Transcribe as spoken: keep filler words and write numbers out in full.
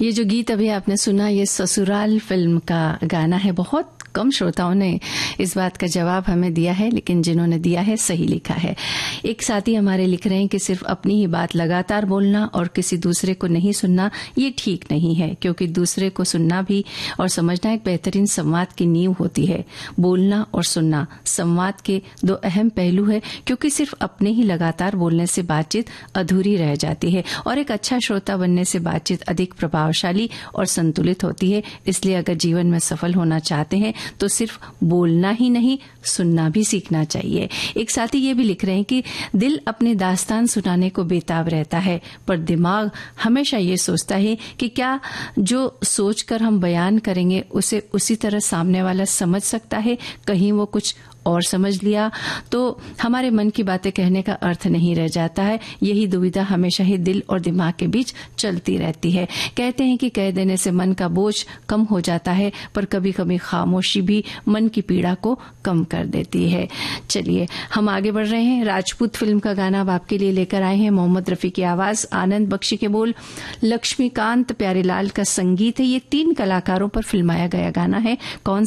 ये जो गीत अभी आपने सुना, ये ससुराल फिल्म का गाना है। बहुत कम श्रोताओं ने इस बात का जवाब हमें दिया है, लेकिन जिन्होंने दिया है सही लिखा है। एक साथी हमारे लिख रहे हैं कि सिर्फ अपनी ही बात लगातार बोलना और किसी दूसरे को नहीं सुनना, ये ठीक नहीं है, क्योंकि दूसरे को सुनना भी और समझना एक बेहतरीन संवाद की नींव होती है। बोलना और सुनना संवाद के दो अहम पहलू है, क्योंकि सिर्फ अपने ही लगातार बोलने से बातचीत अधूरी रह जाती है और एक अच्छा श्रोता बनने से बातचीत अधिक प्रभावशाली और संतुलित होती है। इसलिए अगर जीवन में सफल होना चाहते हैं तो सिर्फ बोलना ही नहीं, सुनना भी सीखना चाहिए। एक साथी ये भी लिख रहे हैं कि दिल अपने दास्तान सुनाने को बेताब रहता है, पर दिमाग हमेशा ये सोचता है कि क्या जो सोचकर हम बयान करेंगे उसे उसी तरह सामने वाला समझ सकता है। कहीं वो कुछ और समझ लिया तो हमारे मन की बातें कहने का अर्थ नहीं रह जाता है। यही दुविधा हमेशा ही दिल और दिमाग के बीच चलती रहती है। कहते हैं कि कह देने से मन का बोझ कम हो जाता है, पर कभी कभी खामोशी भी मन की पीड़ा को कम कर देती है। चलिए हम आगे बढ़ रहे हैं। राजपूत फिल्म का गाना अब आपके लिए लेकर आए हैं। मोहम्मद रफी की आवाज, आनंद बख्शी के बोल, लक्ष्मीकांत प्यारेलाल का संगीत है। ये तीन कलाकारों पर फिल्माया गया गाना है। कौन